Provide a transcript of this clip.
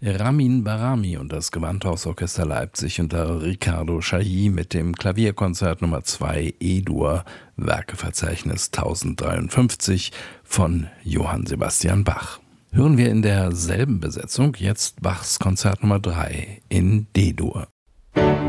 Ramin Barami und das Gewandhausorchester Leipzig unter Riccardo Chailly mit dem Klavierkonzert Nummer 2 E-Dur, Werkeverzeichnis 1053 von Johann Sebastian Bach. Hören wir in derselben Besetzung jetzt Bachs Konzert Nummer 3 in D-Dur.